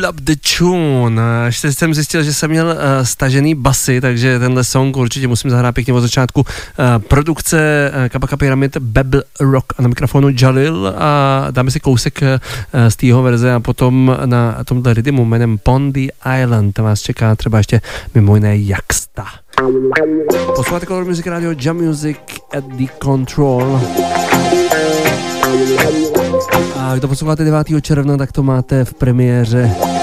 Pull Up the Tune. Ještě jsem zjistil, že jsem měl stažený basy, takže tenhle song určitě musím zahrát pěkně od začátku. Produkce Kapaka Pyramid, Babel Rock a na mikrofonu Jalil a dáme si kousek z tého verze a potom na tomhle rytmu jménem Pondy Island vás čeká třeba ještě mimo jiné Jaxta. Posloucháte Color Music Radio, Jam Music at the Control. A kdo posloucháte 9. června, tak to máte v premiéře